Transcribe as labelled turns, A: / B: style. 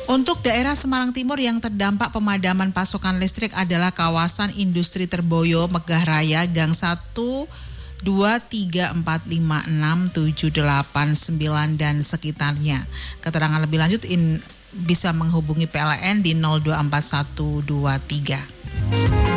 A: Untuk daerah Semarang Timur yang terdampak pemadaman pasokan listrik adalah kawasan industri Terboyo, Megah Raya, Gang 1, 2, 3, 4, 5, 6, 7, 8, 9 dan sekitarnya. Keterangan lebih lanjut bisa menghubungi PLN di 024123.